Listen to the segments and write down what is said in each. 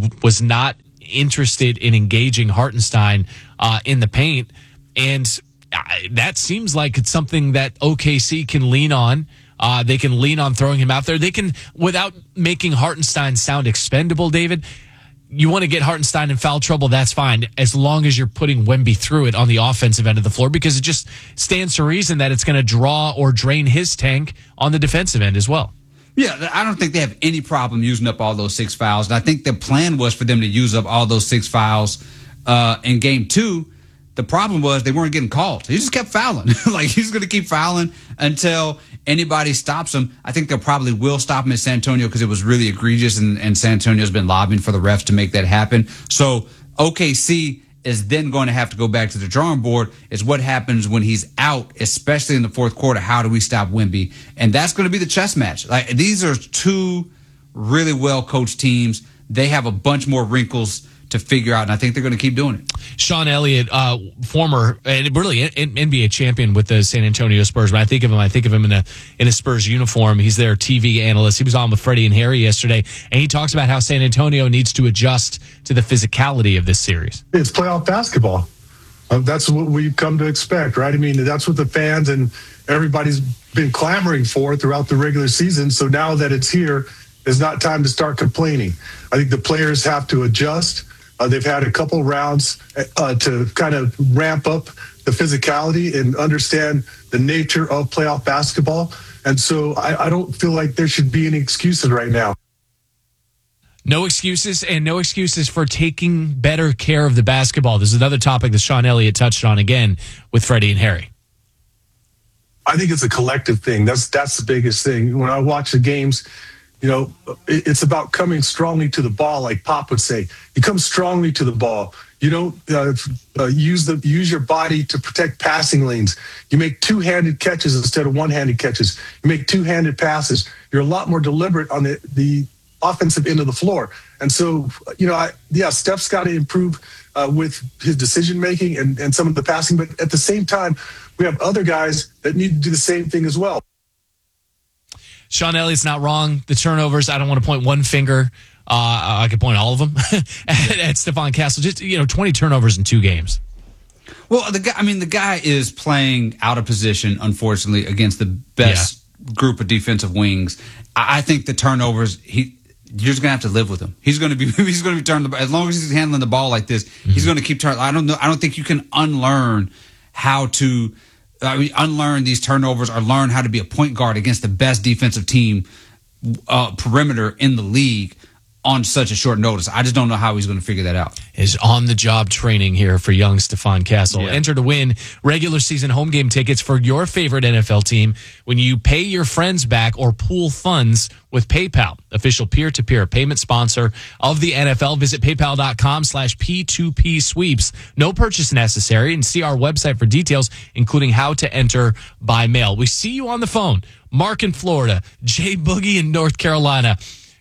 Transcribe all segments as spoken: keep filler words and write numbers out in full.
was not interested in engaging Hartenstein uh, in the paint. And that seems like it's something that O K C can lean on. Uh, they can lean on throwing him out there. They can, without making Hartenstein sound expendable, David, you want to get Hartenstein in foul trouble, that's fine, as long as you're putting Wemby through it on the offensive end of the floor, because it just stands to reason that it's going to draw or drain his tank on the defensive end as well. Yeah, I don't think they have any problem using up all those six fouls. And I think the plan was for them to use up all those six fouls uh, in game two. The problem was they weren't getting called. He just kept fouling. Like, he's going to keep fouling until anybody stops him. I think they probably will stop him in San Antonio because it was really egregious, and, and San Antonio's been lobbying for the refs to make that happen. So O K C is then going to have to go back to the drawing board, is what happens when he's out, especially in the fourth quarter. How do we stop Wemby? And that's going to be the chess match. Like, these are two really well-coached teams. They have a bunch more wrinkles to figure out, and I think they're going to keep doing it. Sean Elliott, uh, former, and really N B A champion with the San Antonio Spurs. When I think of him, I think of him in a in a Spurs uniform. He's their T V analyst. He was on with Freddie and Harry yesterday, and he talks about how San Antonio needs to adjust to the physicality of this series. It's playoff basketball. Uh, that's what we've come to expect, right? I mean, that's what the fans and everybody's been clamoring for throughout the regular season. So now that it's here, it's not time to start complaining. I think the players have to adjust. Uh, they've had a couple rounds uh, to kind of ramp up the physicality and understand the nature of playoff basketball. And so I, I don't feel like there should be any excuses right now. No excuses, and no excuses for taking better care of the basketball. This is another topic that Sean Elliott touched on again with Freddie and Harry. I think it's a collective thing. That's that's the biggest thing. When I watch the games, you know, it's about coming strongly to the ball, like Pop would say. You come strongly to the ball. You don't uh, uh, use the use your body to protect passing lanes. You make two-handed catches instead of one-handed catches. You make two-handed passes. You're a lot more deliberate on the, the offensive end of the floor. And so, you know, I, yeah, Steph's got to improve uh, with his decision-making and, and some of the passing. But at the same time, we have other guys that need to do the same thing as well. Sean Elliott's not wrong. The turnovers, I don't want to point one finger. Uh, I could point all of them at, at Stephon Castle. Just, you know, twenty turnovers in two games. Well, the guy, I mean, the guy is playing out of position, unfortunately, against the best yeah. group of defensive wings. I, I think the turnovers, he, you're just gonna have to live with him. He's gonna be, he's gonna be turning the, as long as he's handling the ball like this, mm-hmm. he's gonna keep turning. I don't know. I don't think you can unlearn how to. I mean, unlearn these turnovers or learn how to be a point guard against the best defensive team uh, perimeter in the league on such a short notice. I just don't know how he's going to figure that out. Is on-the-job training here for young Stephon Castle. Yeah. Enter to win regular season home game tickets for your favorite N F L team when you pay your friends back or pool funds with PayPal, official peer-to-peer payment sponsor of the N F L. Visit paypal.com slash P2P sweeps. No purchase necessary, and see our website for details, including how to enter by mail. We see you on the phone. Mark in Florida, Jay Boogie in North Carolina.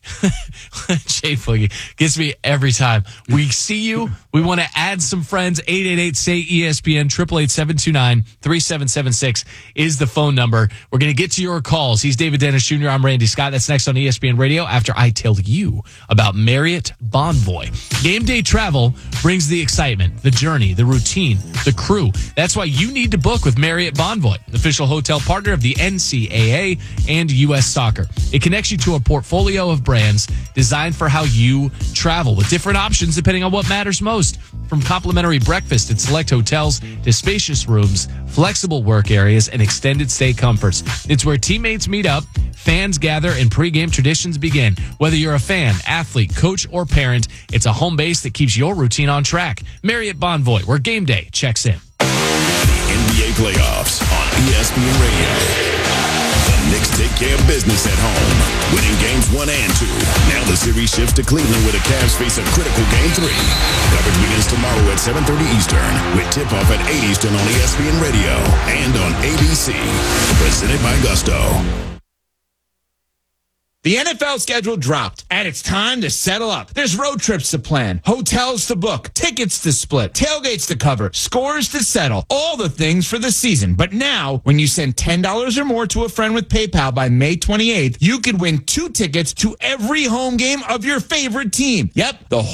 Jay Boogie gets me every time. We see you. We want to add some friends. eight eight eight, S A Y, E S P N, eight eight eight, seven two nine, three seven seven six is the phone number. We're going to get to your calls. He's David Dennis Junior I'm Randy Scott. That's next on E S P N Radio after I tell you about Marriott Bonvoy. Game day travel brings the excitement, the journey, the routine, the crew. That's why you need to book with Marriott Bonvoy, official hotel partner of the N C double A and U S Soccer. It connects you to a portfolio of brands designed for how you travel with different options depending on what matters most. From complimentary breakfast at select hotels to spacious rooms, flexible work areas, and extended stay comforts. It's where teammates meet up, fans gather, and pregame traditions begin. Whether you're a fan, athlete, coach, or parent, it's a home base that keeps your routine on track. Marriott Bonvoy, where game day checks in. The N B A playoffs on E S P N Radio. The Knicks take care of business at home, winning games one and two. Now the series shifts to Cleveland where the Cavs face a critical game three. Coverage begins tomorrow at seven thirty Eastern with tip-off at eight Eastern on E S P N Radio and on A B C. Presented by Gusto. The N F L schedule dropped, and it's time to settle up. There's road trips to plan, hotels to book, tickets to split, tailgates to cover, scores to settle, all the things for the season. But now, when you send ten dollars or more to a friend with PayPal by May twenty-eighth, you could win two tickets to every home game of your favorite team. Yep, the